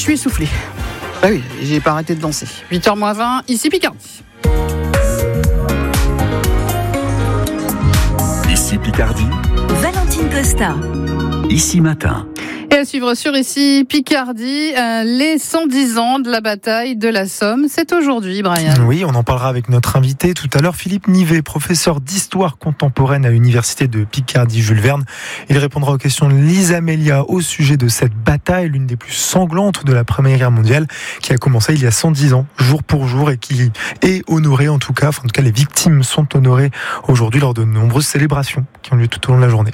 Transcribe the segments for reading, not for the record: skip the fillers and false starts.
suis essoufflée. Bah oui, j'ai pas arrêté de danser. 8h-20, ici Picardie. Ici Picardie. Valentine Costa. Ici Matin. Et à suivre sur Ici Picardie, les 110 ans de la bataille de la Somme. C'est aujourd'hui, Brian. Oui, on en parlera avec notre invité tout à l'heure, Philippe Nivet, professeur d'histoire contemporaine à l'université de Picardie Jules Verne. Il répondra aux questions de Lisa Amelia au sujet de cette bataille, l'une des plus sanglantes de la Première Guerre mondiale, qui a commencé il y a 110 ans, jour pour jour, et qui est honorée en tout cas. Enfin, en tout cas, les victimes sont honorées aujourd'hui lors de nombreuses célébrations qui ont lieu tout au long de la journée.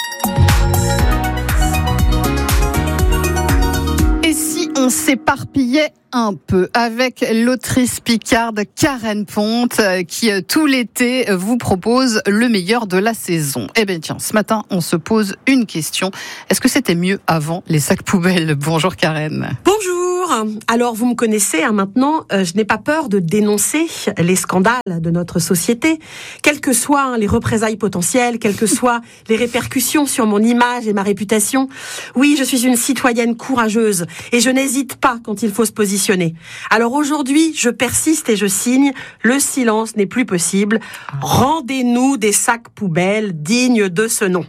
On s'éparpillait un peu avec l'autrice picarde Karen Ponte qui tout l'été vous propose le meilleur de la saison. Eh bien tiens, ce matin on se pose une question. Est-ce que c'était mieux avant les sacs poubelles ? Bonjour Karen. Bonjour. Alors vous me connaissez maintenant, je n'ai pas peur de dénoncer les scandales de notre société, quelles que soient les représailles potentielles, quelles que soient les répercussions sur mon image et ma réputation. Oui, je suis une citoyenne courageuse et je n'hésite pas quand il faut se positionner. Alors aujourd'hui, je persiste et je signe, le silence n'est plus possible. Rendez-nous des sacs poubelles dignes de ce nom.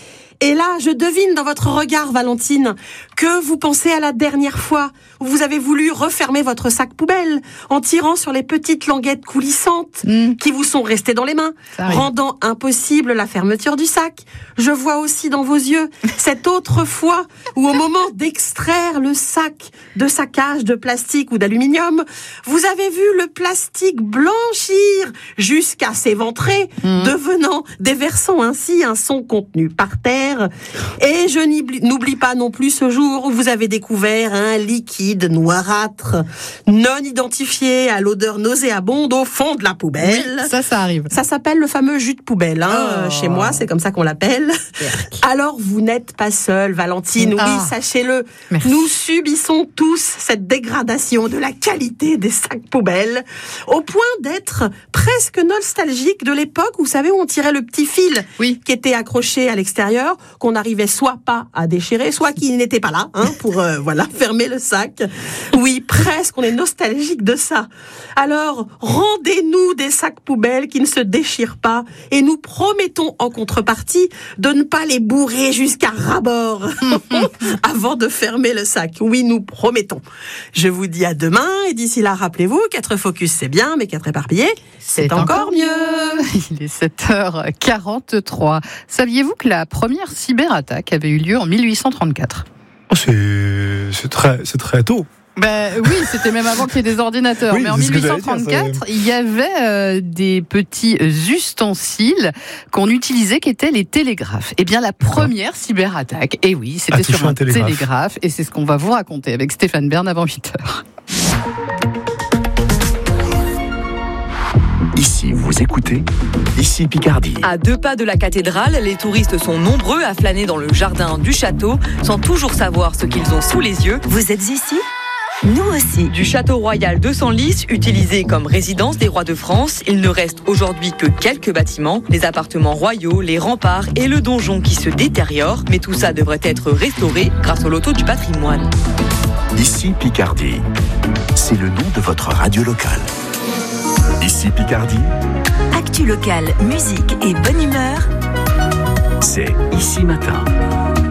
Et là, je devine dans votre regard, Valentine, que vous pensez à la dernière fois où vous avez voulu refermer votre sac poubelle en tirant sur les petites languettes coulissantes qui vous sont restées dans les mains, rendant impossible la fermeture du sac. Je vois aussi dans vos yeux cette autre fois où au moment d'extraire le sac de sa cage de plastique ou d'aluminium, vous avez vu le plastique blanchir jusqu'à s'éventrer, déversant ainsi un son contenu par terre. Et je n'oublie pas non plus ce jour où vous avez découvert un liquide noirâtre, non identifié, à l'odeur nauséabonde au fond de la poubelle. Oui, ça arrive. Ça s'appelle le fameux jus de poubelle. Chez moi, c'est comme ça qu'on l'appelle. Alors, vous n'êtes pas seule, Valentine. Oui, sachez-le. Merci. Nous subissons tous cette dégradation de la qualité des sacs poubelles, au point d'être presque nostalgique de l'époque, vous savez, où on tirait le petit fil qui était accroché à l'extérieur, qu'on n'arrivait soit pas à déchirer, soit qu'il n'était pas là pour fermer le sac. Oui, presque, on est nostalgique de ça. Alors, rendez-nous des sacs poubelles qui ne se déchirent pas et nous promettons en contrepartie de ne pas les bourrer jusqu'à ras-bord avant de fermer le sac. Oui, nous promettons. Je vous dis à demain et d'ici là, rappelez-vous, 4 focus c'est bien, mais 4 éparpillés, c'est encore mieux. Il est 7h43. Saviez-vous que la première cyberattaque avait eu lieu en 1834 ? C'est très tôt. Oui, c'était même avant qu'il y ait des ordinateurs. Oui, mais en 1834, il y avait des petits ustensiles qu'on utilisait qui étaient les télégraphes. Eh bien, la première cyberattaque, c'était sur un télégraphe. Et c'est ce qu'on va vous raconter avec Stéphane Bern avant 8h. Ici, vous écoutez Ici Picardie. À 2 pas de la cathédrale, les touristes sont nombreux à flâner dans le jardin du château sans toujours savoir ce qu'ils ont sous les yeux. Vous êtes ici ? Nous aussi. Du château royal de Senlis, utilisé comme résidence des rois de France, il ne reste aujourd'hui que quelques bâtiments, les appartements royaux, les remparts et le donjon qui se détériorent. Mais tout ça devrait être restauré grâce au loto du patrimoine. Ici Picardie. C'est le nom de votre radio locale. Ici Picardie. Actu locale, musique et bonne humeur. C'est Ici Matin.